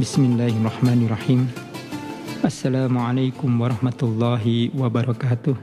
Bismillahirrahmanirrahim. Assalamualaikum warahmatullahi wabarakatuh.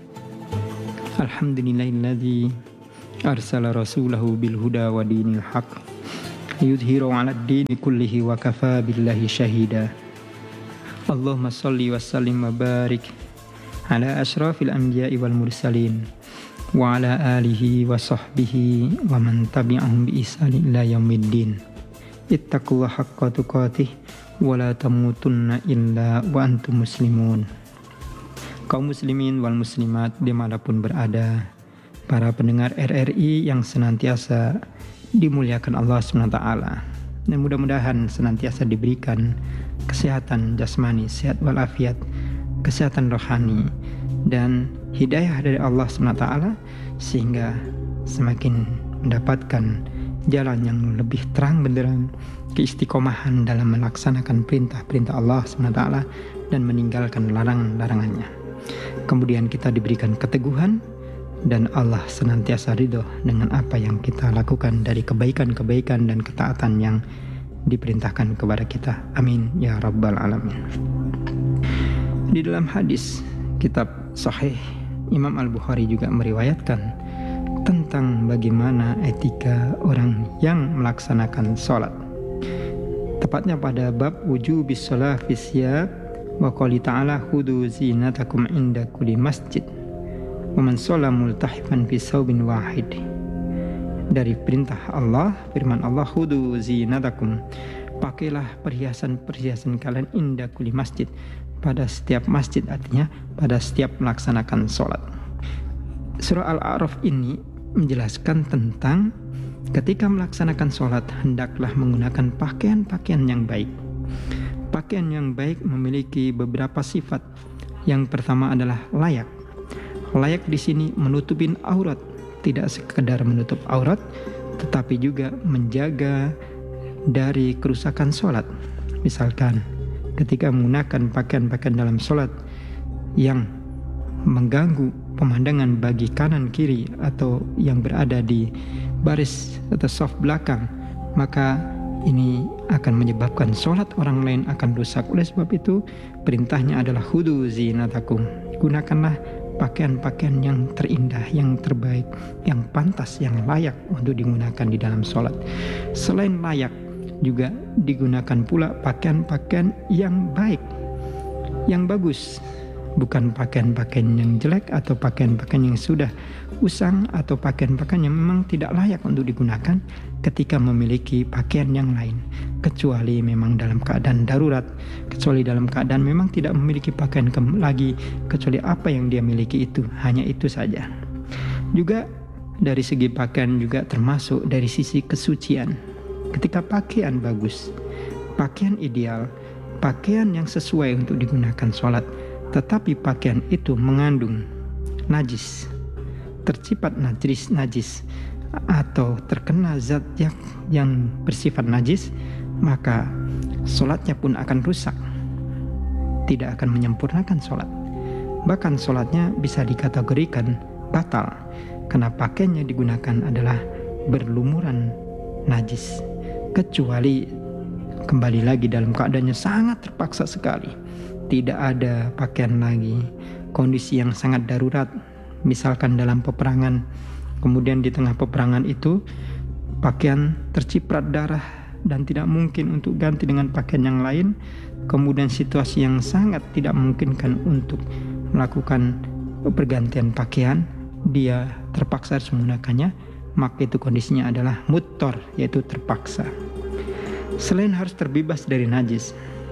Alhamdulillahilladzi arsala rasulahu bil huda wa dinil haq yudhiru 'alad dini kullihi wa kafa billahi syahida. Allahumma shalli wa sallim wa barik ala asyrafil anbiya'i wal mursalin wa ala alihi wa sahbihi wa man tabi'ahum bi ihsan ila yaumiddin. Ittaqullaha haqqa tuqatih wa la tamutunna illa wa antum muslimun. Kaum muslimin wal muslimat dimanapun berada, para pendengar RRI yang senantiasa dimuliakan Allah SWT, dan mudah-mudahan senantiasa diberikan kesehatan jasmani, sehat walafiat, kesehatan rohani, dan hidayah dari Allah SWT, sehingga semakin mendapatkan jalan yang lebih terang benderang, keistiqomahan dalam melaksanakan perintah-perintah Allah SWT dan meninggalkan larangan-larangannya. Kemudian kita diberikan keteguhan dan Allah senantiasa ridho dengan apa yang kita lakukan dari kebaikan-kebaikan dan ketaatan yang diperintahkan kepada kita. Amin ya rabbal alamin. Di dalam hadis kitab Sahih, Imam Al-Bukhari juga meriwayatkan tentang bagaimana etika orang yang melaksanakan sholat. Tepatnya pada bab wujubis sholat fi siyab wa qouli ta'ala khudu zinatakum inda kulli masjid wa man sholla multahifan fi saubin wahid. Dari perintah Allah, firman Allah, khudu zinatakum, pakailah perhiasan-perhiasan kalian inda kulli masjid, pada setiap masjid, artinya pada setiap melaksanakan sholat. Surah Al-A'raf ini menjelaskan tentang ketika melaksanakan sholat hendaklah menggunakan pakaian-pakaian yang baik. Pakaian yang baik memiliki beberapa sifat. Yang pertama adalah layak. Layak di sini menutupin aurat, tidak sekedar menutup aurat, tetapi juga menjaga dari kerusakan sholat. Misalkan ketika menggunakan pakaian-pakaian dalam sholat yang mengganggu pemandangan bagi kanan kiri atau yang berada di baris atau saf belakang, maka ini akan menyebabkan sholat orang lain akan rusak. Oleh sebab itu perintahnya adalah khudu zinatakum, gunakanlah pakaian-pakaian yang terindah, yang terbaik, yang pantas, yang layak untuk digunakan di dalam sholat. Selain layak, juga digunakan pula pakaian-pakaian yang baik, yang bagus, bukan pakaian-pakaian yang jelek atau pakaian-pakaian yang sudah usang atau pakaian-pakaian yang memang tidak layak untuk digunakan ketika memiliki pakaian yang lain, kecuali memang dalam keadaan darurat, kecuali dalam keadaan memang tidak memiliki pakaian lagi kecuali apa yang dia miliki itu, hanya itu saja. Juga dari segi pakaian juga termasuk dari sisi kesucian. Ketika pakaian bagus, pakaian ideal, pakaian yang sesuai untuk digunakan sholat, tetapi pakaian itu mengandung najis, terciprat najis atau terkena zat yang bersifat najis, maka sholatnya pun akan rusak, tidak akan menyempurnakan sholat. Bahkan sholatnya bisa dikategorikan batal karena pakaian yang digunakan adalah berlumuran najis, kecuali kembali lagi dalam keadaannya sangat terpaksa sekali, tidak ada pakaian lagi, kondisi yang sangat darurat, misalkan dalam peperangan, kemudian di tengah peperangan itu pakaian terciprat darah dan tidak mungkin untuk ganti dengan pakaian yang lain, kemudian situasi yang sangat tidak memungkinkan untuk melakukan pergantian pakaian, dia terpaksa harus menggunakannya, maka itu kondisinya adalah muttor, yaitu terpaksa. Selain harus terbebas dari najis,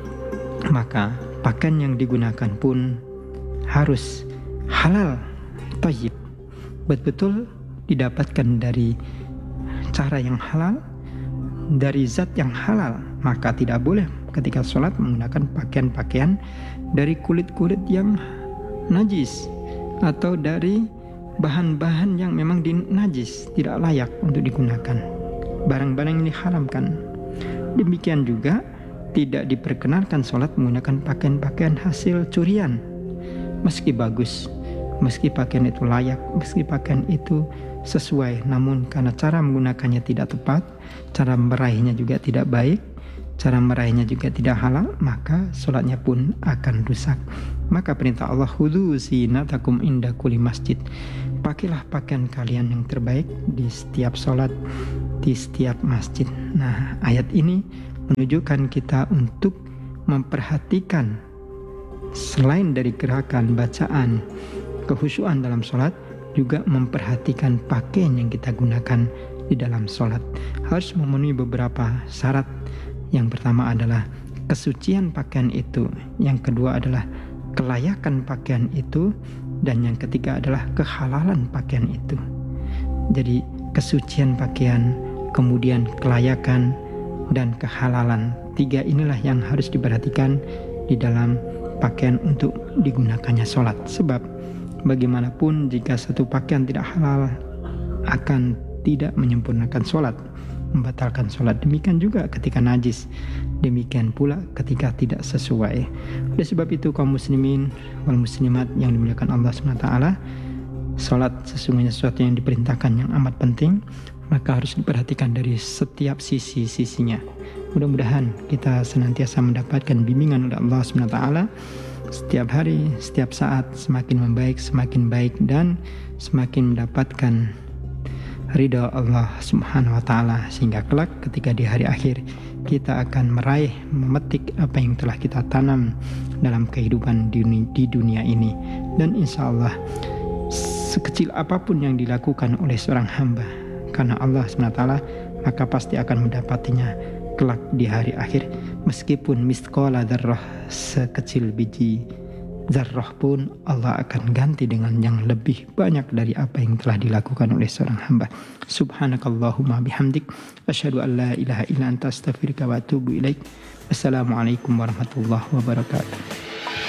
maka pakaian yang digunakan pun harus halal, thayyib, betul-betul didapatkan dari cara yang halal, dari zat yang halal. Maka tidak boleh ketika sholat menggunakan pakaian-pakaian dari kulit-kulit yang najis atau dari bahan-bahan yang memang najis, tidak layak untuk digunakan. Barang-barang ini diharamkan. Demikian juga tidak diperkenankan sholat menggunakan pakaian-pakaian hasil curian. Meski bagus, meski pakaian itu layak, meski pakaian itu sesuai, namun karena cara menggunakannya tidak tepat, cara meraihnya juga tidak baik, cara meraihnya juga tidak halal, maka sholatnya pun akan rusak. Maka perintah Allah, khudhu zinatakum inda kulli masjid. Pakailah pakaian kalian yang terbaik di setiap sholat, di setiap masjid. Nah, ayat ini menunjukkan kita untuk memperhatikan selain dari gerakan, bacaan, kehusyuan dalam sholat, juga memperhatikan pakaian yang kita gunakan di dalam sholat. Harus memenuhi beberapa syarat. Yang pertama adalah kesucian pakaian itu, yang kedua adalah kelayakan pakaian itu, dan yang ketiga adalah kehalalan pakaian itu. Jadi kesucian pakaian, kemudian kelayakan, dan kehalalan. 3 inilah yang harus diperhatikan di dalam pakaian untuk digunakannya sholat. Sebab bagaimanapun jika satu pakaian tidak halal akan tidak menyempurnakan sholat, membatalkan sholat. Demikian juga ketika najis, demikian pula ketika tidak sesuai. Oleh sebab itu kaum muslimin wal muslimat yang dimuliakan Allah SWT, sholat sesungguhnya sesuatu yang diperintahkan yang amat penting, maka harus diperhatikan dari setiap sisi-sisinya. Mudah-mudahan kita senantiasa mendapatkan bimbingan oleh Allah SWT setiap hari, setiap saat, semakin membaik, semakin baik, dan semakin mendapatkan ridha Allah Subhanahu wa Ta'ala, sehingga kelak ketika di hari akhir kita akan meraih, memetik apa yang telah kita tanam dalam kehidupan di dunia ini. Dan insya Allah sekecil apapun yang dilakukan oleh seorang hamba karena Allah SWT, maka pasti akan mendapatinya kelak di hari akhir, meskipun misqala dzarrah, sekecil biji zarrah pun Allah akan ganti dengan yang lebih banyak dari apa yang telah dilakukan oleh seorang hamba. Subhanakallahumma bihamdik, asyhadu an la ilaha illa anta astaghfiruka wa atubu ilaik. Assalamualaikum warahmatullahi wabarakatuh.